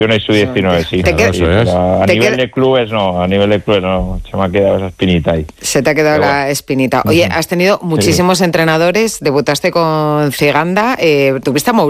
21 y sub-19, sí. A nivel de clubes no, se me ha quedado esa espinita ahí. Se te ha quedado la espinita. Oye, has tenido muchísimos entrenadores, debutaste con Ciganda, tuviste a